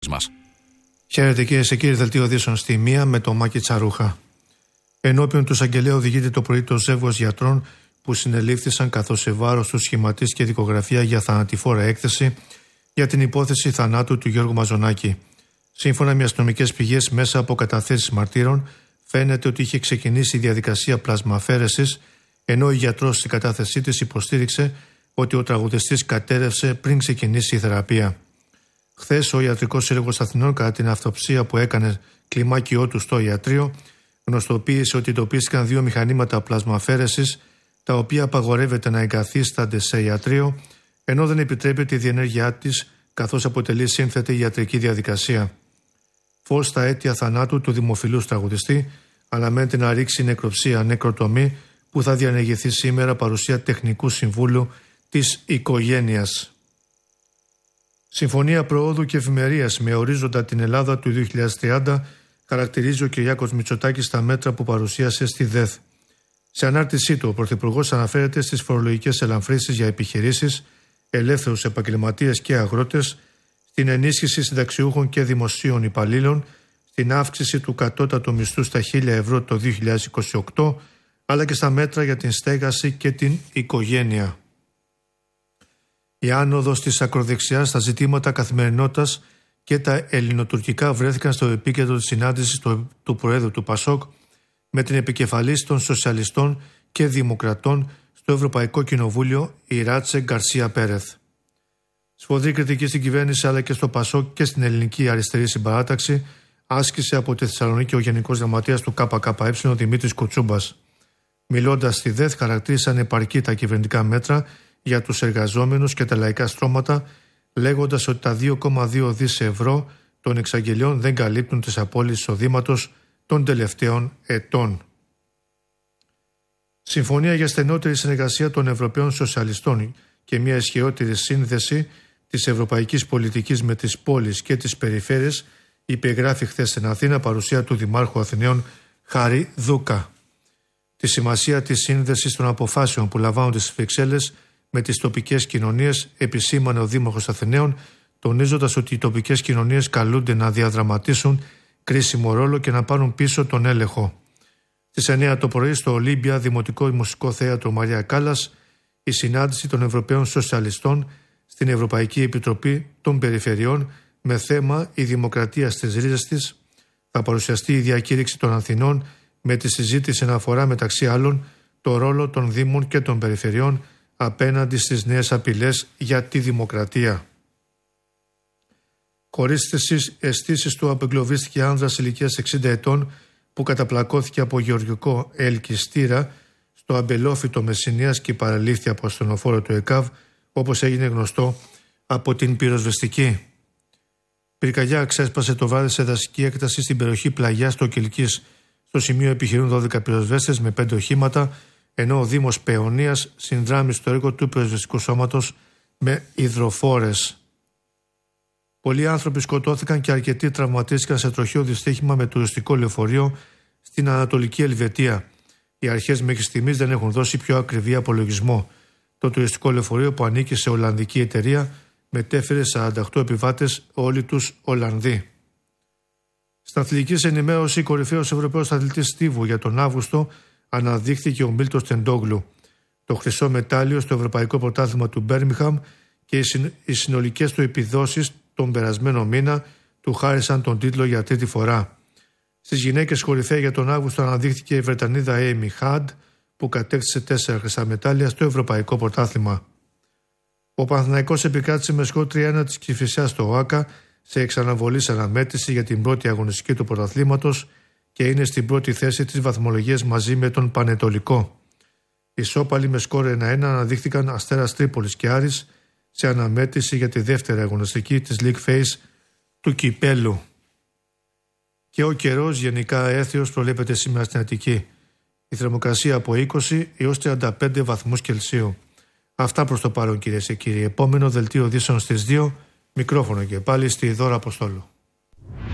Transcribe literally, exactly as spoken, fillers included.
μας. Χαίρετε κυρίες και κύριοι, δελτίο ειδήσεων στη μία με το Μάκη Τσαρούχα. Ενώπιον του εισαγγελέα οδηγείται το πρωί το ζεύγος γιατρών που συνελήφθησαν καθώς σε βάρος του σχηματίστηκε δικογραφία για θανατηφόρα έκθεση για την υπόθεση θανάτου του Γιώργου Μαζονάκη. Σύμφωνα με αστυνομικές πηγές, μέσα από καταθέσεις μαρτύρων, φαίνεται ότι είχε ξεκινήσει η διαδικασία πλασμαφαίρεσης, ενώ ο γιατρός στην κατάθεσή της υποστήριξε ότι ο τραγουδιστής κατέρευσε πριν ξεκινήσει η θεραπεία. Χθες, ο Ιατρικός Σύλλογος Αθηνών, κατά την αυτοψία που έκανε κλιμάκιό του στο ιατρείο, γνωστοποίησε ότι εντοπίστηκαν δύο μηχανήματα πλασμαφαίρεσης, τα οποία απαγορεύεται να εγκαθίστανται σε ιατρείο, ενώ δεν επιτρέπεται η διενέργειά της, καθώς αποτελεί σύνθετη ιατρική διαδικασία. Φως στα αίτια θανάτου του δημοφιλούς τραγουδιστή, αναμένεται να ρίξει νεκροψία νεκροτομή που θα διανεγηθεί σήμερα παρουσία τεχνικού συμβούλου της οικογένειας. Συμφωνία προόδου και ευημερίας με ορίζοντα την Ελλάδα του δύο χιλιάδες τριάντα χαρακτηρίζει ο Κυριάκος Μητσοτάκης στα μέτρα που παρουσίασε στη ΔΕΘ. Σε ανάρτησή του, ο Πρωθυπουργός αναφέρεται στις φορολογικές ελαφρύνσεις για επιχειρήσεις, ελεύθερους επαγγελματίες και αγρότες, στην ενίσχυση συνταξιούχων και δημοσίων υπαλλήλων, στην αύξηση του κατώτατου μισθού στα χίλια ευρώ το δύο χιλιάδες είκοσι οκτώ, αλλά και στα μέτρα για την στέγαση και την οικογένεια. Η άνοδος της ακροδεξιάς στα ζητήματα καθημερινότητας και τα ελληνοτουρκικά βρέθηκαν στο επίκεντρο της συνάντησης του, του Προέδρου του ΠΑΣΟΚ με την επικεφαλής των Σοσιαλιστών και Δημοκρατών στο Ευρωπαϊκό Κοινοβούλιο, η Ράτσε Γκαρσία Πέρεθ. Σφοδρή κριτική στην κυβέρνηση αλλά και στο ΠΑΣΟΚ και στην ελληνική αριστερή συμπαράταξη άσκησε από τη Θεσσαλονίκη ο Γενικός Γραμματέας του ΚΚΕ, ο Δημήτρης Κουτσούμπας. Μιλώντας στη ΔΕΘ, χαρακτήρισαν επαρκή τα κυβερνητικά μέτρα για τους εργαζόμενους και τα λαϊκά στρώματα, λέγοντας ότι τα δύο κόμμα δύο δισεκατομμύρια ευρώ των εξαγγελιών δεν καλύπτουν τις απώλειες εισοδήματος των τελευταίων ετών. Συμφωνία για στενότερη συνεργασία των Ευρωπαίων Σοσιαλιστών και μια ισχυρότερη σύνδεση της ευρωπαϊκής πολιτικής με τις πόλεις και τις περιφέρειες υπεγράφει χθες στην Αθήνα, παρουσία του Δημάρχου Αθηναίων Χάρη Δούκα. Τη σημασία της σύνδεσης των αποφάσεων που λαμβάνονται στις Βρυξέλλες με τις τοπικές κοινωνίες επισήμανε ο Δήμαρχος Αθηναίων, τονίζοντας ότι οι τοπικές κοινωνίες καλούνται να διαδραματίσουν κρίσιμο ρόλο και να πάρουν πίσω τον έλεγχο. Στις εννιά το πρωί στο Ολύμπια Δημοτικό Μουσικό Θέατρο Μαρία Κάλλας, η συνάντηση των Ευρωπαίων Σοσιαλιστών στην Ευρωπαϊκή Επιτροπή των Περιφερειών με θέμα «Η δημοκρατία στις ρίζες της». Θα παρουσιαστεί η διακήρυξη των Αθηνών με τη συζήτηση να αφορά μεταξύ άλλων το ρόλο των Δήμων και των Περιφερειών απέναντι στις νέες απειλές για τη δημοκρατία. Χωρίς τις αισθήσεις του απεγκλωβίστηκε άνδρας ηλικίας εξήντα ετών που καταπλακώθηκε από γεωργικό ελκυστήρα στο αμπελόφυτο Μεσσηνίας και παραλήφθη από ασθενοφόρο του ΕΚΑΒ, όπως έγινε γνωστό από την πυροσβεστική. Πυρκαγιά ξέσπασε το βράδυ σε δασική έκταση στην περιοχή Πλαγιάς στο Κιλκής. Στο σημείο επιχειρούν δώδεκα πυροσβέστες με πέντε οχήματα, ενώ ο Δήμος Παιωνίας συνδράμει στο έργο του πυροσβεστικού σώματος με υδροφόρες. Πολλοί άνθρωποι σκοτώθηκαν και αρκετοί τραυματίστηκαν σε τροχαίο δυστύχημα με τουριστικό λεωφορείο στην Ανατολική Ελβετία. Οι αρχές μέχρι στιγμής δεν έχουν δώσει πιο ακριβή απολογισμό. Το τουριστικό λεωφορείο, που ανήκει σε Ολλανδική εταιρεία, μετέφερε σαράντα οκτώ επιβάτες, όλοι τους Ολλανδοί. Στα αθλητική ενημέρωση, κορυφαίος Ευρωπαίος αθλητής στίβου για τον Αύγουστο αναδείχθηκε ο Μίλτος Τεντόγλου. Το χρυσό μετάλλιο στο Ευρωπαϊκό Πρωτάθλημα του Μπέρμιγχαμ και οι, συν, οι συνολικές του επιδόσεις τον περασμένο μήνα του χάρισαν τον τίτλο για τρίτη φορά. Στις γυναίκες κορυφαία για τον Αύγουστο αναδείχθηκε η Βρετανίδα Amy Χαντ, που κατέκτησε τέσσερα χρυσά μετάλλια στο Ευρωπαϊκό Πρωτάθλημα. Ο Παναθηναϊκός επικράτησε με σκορ τρία ένα της Κηφισιάς στο ΟΑΚΑ σε εξαναβολής αναμέτρηση για την πρώτη αγωνιστική του πρωταθλήματος και είναι στην πρώτη θέση της βαθμολογίας μαζί με τον Πανετολικό. Οι ισόπαλοι με σκορ ένα ένα αναδείχθηκαν Αστέρας Τρίπολης και Άρης σε αναμέτρηση για τη δεύτερη αγωνιστική της League Phase του Κυπέλου. Και ο καιρός γενικά έθριος προβλέπεται σήμερα στην Αττική. Η θερμοκρασία από είκοσι έως τριάντα πέντε βαθμούς Κελσίου. Αυτά προς το παρόν, κυρίες και κύριοι. Επόμενο δελτίο ειδήσεων στις δύο. Μικρόφωνο και πάλι στη Δώρα Αποστόλου.